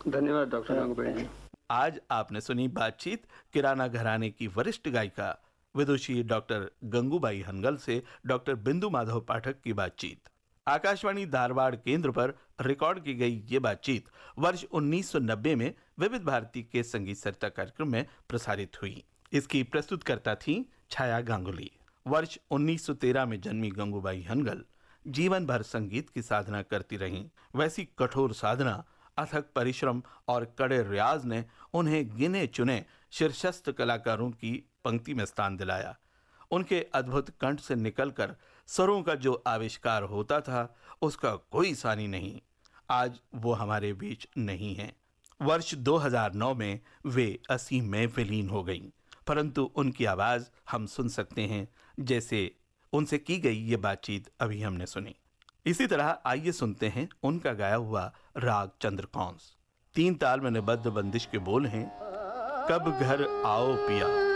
धन्यवाद डॉक्टर गंगूबाई जी। आज आपने सुनी बातचीत किराना घराने की वरिष्ठ गायिका विदुषी डॉक्टर गंगूबाई हनगल से डॉक्टर बिंदु माधव पाठक की बातचीत। आकाशवाणी धारवाड़ केंद्र पर रिकॉर्ड की गई ये बातचीत वर्ष 1990 में विविध भारती के संगीत सरिता कार्यक्रम में प्रसारित हुई। इसकी प्रस्तुतकर्ता थी छाया गांगुली। वर्ष 1913 में जन्मी गंगूबाई हनगल जीवन भर संगीत की साधना करती रहीं। वैसी कठोर साधना, अथक परिश्रम और कड़े रियाज ने उन्हें गिने चुने शीर्षस्थ कलाकारों की पंक्ति में स्थान दिलाया। उनके अद्भुत कंठ से निकलकर स्वरों का जो आविष्कार होता था, उसका कोई सानी नहीं। आज वो हमारे बीच नहीं है। वर्ष 2009 में वे असीम में विलीन हो गईं, परंतु उनकी आवाज हम सुन सकते हैं, जैसे उनसे की गई ये बातचीत अभी हमने सुनी। इसी तरह आइए सुनते हैं उनका गाया हुआ राग चंद्रकौंस। 3 ताल में निबद्ध बंदिश के बोल हैं, कब घर आओ पिया।